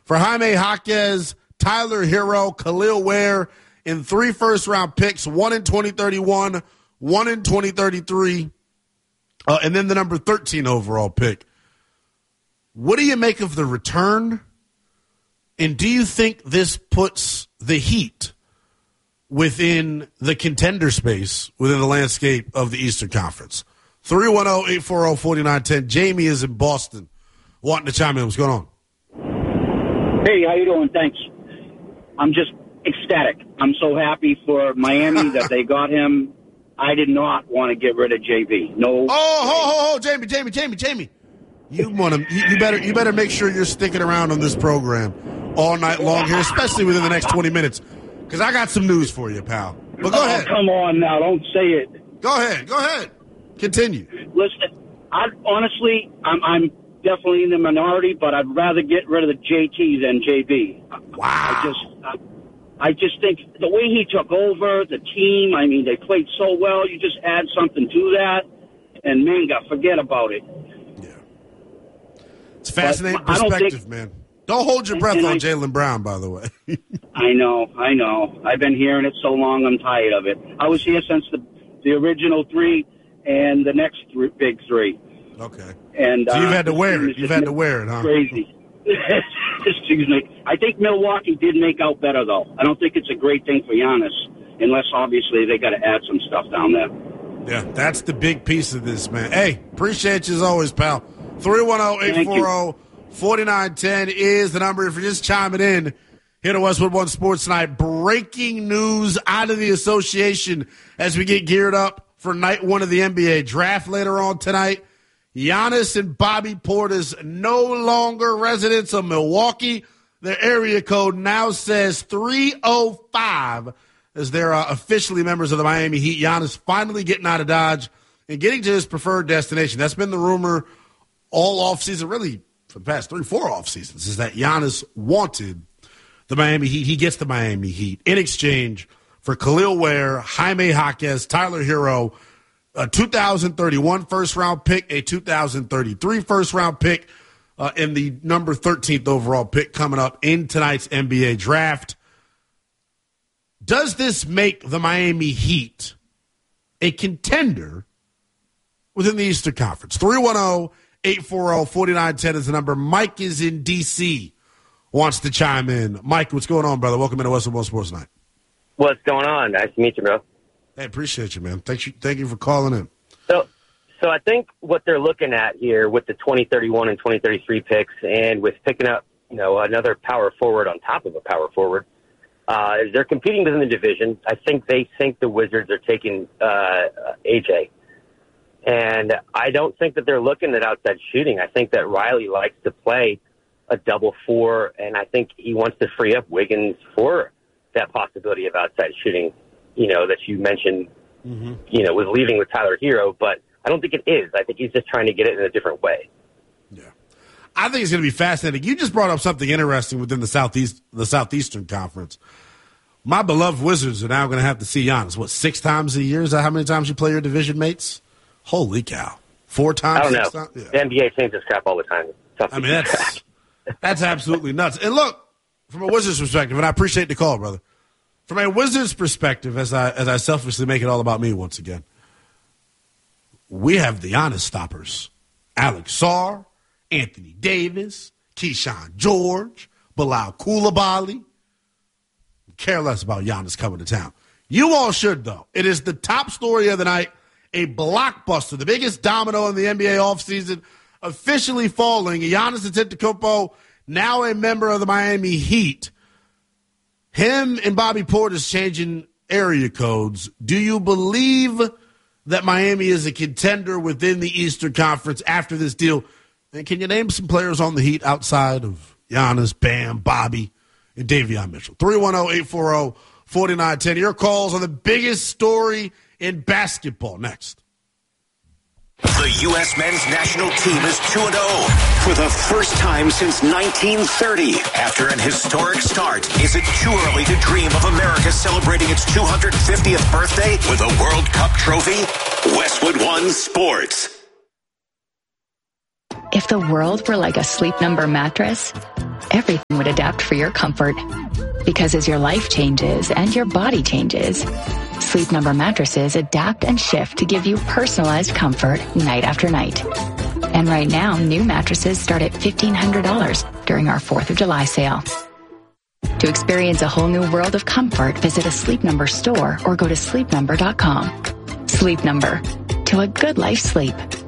for Jaime Jaquez, Tyler Hero, Khalil Ware, in 3 first-round picks, 1 in 2031, 1 in 2033, and then the number 13 overall pick. What do you make of the return? And do you think this puts the Heat within the contender space, within the landscape of the Eastern Conference? 310-840-4910. Jamie is in Boston wanting to chime in. What's going on? Hey, how you doing? Thanks. I'm just ecstatic. I'm so happy for Miami that they got him. I did not want to get rid of JB. No. Oh, Jamie. You better make sure you're sticking around on this program all night long here, especially within the next 20 minutes, because I got some news for you, pal. But go ahead. Come on now, don't say it. Go ahead. Continue. Listen, honestly, I'm definitely in the minority, but I'd rather get rid of the JT than JB. Wow. I just think the way he took over the team, I mean, they played so well. You just add something to that, and Minga, forget about it. Yeah. It's fascinating perspective, man. Don't hold your breath on Jaylen Brown, by the way. I know. I've been hearing it so long, I'm tired of it. I was here since the original 3 and the next big 3. Okay. And so you've had to wear it. You've had to wear it, huh? Crazy. Excuse me. I think Milwaukee did make out better, though. I don't think it's a great thing for Giannis, unless, obviously, they got to add some stuff down there. Yeah, that's the big piece of this, man. Hey, appreciate you as always, pal. 310-840-4910 is the number. If you're just chiming in here to Westwood One Sports tonight, breaking news out of the association as we get geared up for night 1 of the NBA draft later on tonight. Giannis and Bobby Portis no longer residents of Milwaukee. Their area code now says 305 as they're officially members of the Miami Heat. Giannis finally getting out of Dodge and getting to his preferred destination. That's been the rumor all offseason, really for the past 3-4 off seasons, is that Giannis wanted the Miami Heat. He gets the Miami Heat in exchange for Khalil Ware, Jaime Jaquez, Tyler Hero, a 2031 first-round pick, a 2033 first-round pick, and the number 13th overall pick coming up in tonight's NBA draft. Does this make the Miami Heat a contender within the Eastern Conference? 310-840-4910 is the number. Mike is in D.C., wants to chime in. Mike, what's going on, brother? Welcome into Westwood One Sports Night. What's going on? Nice to meet you, bro. Hey, appreciate you, man. Thank you for calling in. So I think what they're looking at here with the 2031 and 2033 picks, and with picking up, another power forward on top of a power forward, is they're competing within the division. I think they think the Wizards are taking AJ, and I don't think that they're looking at outside shooting. I think that Riley likes to play a double 4, and I think he wants to free up Wiggins for that possibility of outside shooting. That you mentioned, was leaving with Tyler Hero, but I don't think it is. I think he's just trying to get it in a different way. Yeah. I think it's going to be fascinating. You just brought up something interesting within the Southeastern Conference. My beloved Wizards are now going to have to see Giannis, 6 times a year? Is that how many times you play your division mates? Holy cow. 4 times? I don't know. Yeah. The NBA changes crap all the time. That's absolutely nuts. And look, from a Wizards perspective, and I appreciate the call, brother. From a Wizards perspective, as I selfishly make it all about me once again, we have the Giannis stoppers. Alex Sarr, Anthony Davis, Keyshawn George, Bilal Coulibaly. Care less about Giannis coming to town. You all should, though. It is the top story of the night, a blockbuster, the biggest domino in the NBA offseason, officially falling. Giannis Antetokounmpo, now a member of the Miami Heat. Him and Bobby Portis changing area codes. Do you believe that Miami is a contender within the Eastern Conference after this deal? And can you name some players on the Heat outside of Giannis, Bam, Bobby, and Davion Mitchell? 310-840-4910. Your calls on the biggest story in basketball next. The U.S. men's national team is 2-0 for the first time since 1930. After an historic start, is it too early to dream of America celebrating its 250th birthday with a World Cup trophy? Westwood One Sports. If the world were like a Sleep Number mattress, everything would adapt for your comfort. Because as your life changes and your body changes, Sleep Number mattresses adapt and shift to give you personalized comfort night after night. And right now, new mattresses start at $1,500 during our 4th of July sale. To experience a whole new world of comfort, visit a Sleep Number store or go to sleepnumber.com. Sleep Number. To a good life sleep.